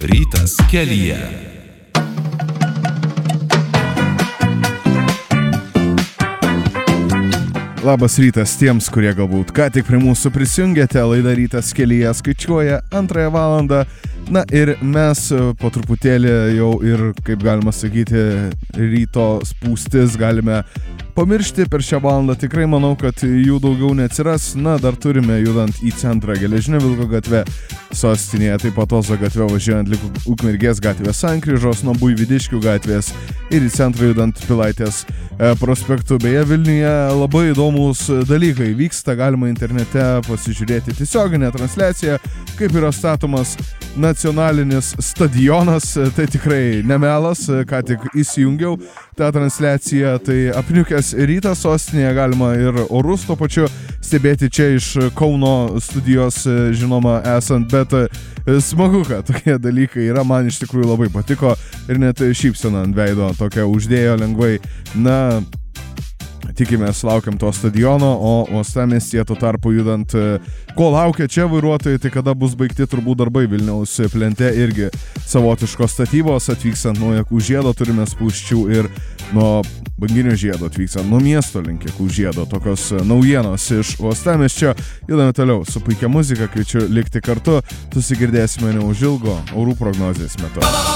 Rytas kelyje. Labas rytas tiems, kurie galbūt ką tik prie mūsų prisijungėte. Laida Rytas kelyje skaičiuoja 2 valandą. Na ir mes po truputėlį jau ir, kaip galima sakyti, ryto spūstis galime pamiršti per šią valandą. Tikrai manau, kad jų daugiau neatsiras. Na, dar turime judant į centrą Geležinio Vilko gatve sostinėje, taip pat Ozo gatve važiuojant link Ukmergės gatvės sankryžos, nuo Buivydiškių gatvės ir į centrą judant Pilaitės prospektu. Beje, Vilniuje labai įdomus dalykai vyksta, galima internete pasižiūrėti tiesioginę transliaciją, kaip yra statomas nacionalinis stadionas. Tai tikrai nemelas, ką tik įsijungiau tą transliaciją, tai apniukęs rytas sostinėje, galima ir orus tuo pačiu stebėti čia iš Kauno studijos, žinoma, esant, bet smagu, kad tokie dalykai yra, man iš tikrųjų labai patiko ir net šypsena ant veido tokia uždėjo lengvai. Na, tikimės, laukiam to stadiono, o uostamiestyje tuo tarpu judant, ko laukia čia vairuotojai, tai kada bus baigti turbūt darbai Vilniaus plente, irgi savotiškos statybos, atvykstant nuo Jakų žiedo turime spūsčių ir nuo Banginio žiedo atvykstant nuo miesto link Jakų žiedo. Tokios naujienos iš uostamiesčio. Judame toliau su puikia muzika, kviečiu likti kartu, susigirdėsime neužilgo orų prognozės metu.